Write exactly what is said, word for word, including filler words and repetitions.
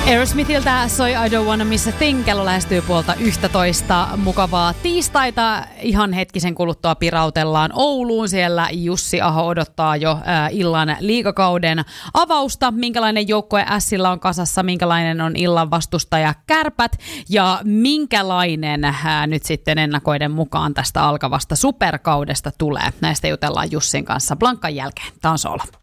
Aerosmithiltä soi I Don't Wanna Miss a Thing. Kello lähestyy puolta yksitoista. Mukavaa tiistaita. Ihan hetkisen kuluttua pirautellaan Ouluun. Siellä Jussi Aho odottaa jo äh, illan liigakauden avausta. Minkälainen joukkue Ässillä on kasassa, minkälainen on illan vastustaja Kärpät ja minkälainen äh, nyt sitten ennakoiden mukaan tästä alkavasta superkaudesta tulee. Näistä jutellaan Jussin kanssa Blankan jälkeen. Tämä on Solo.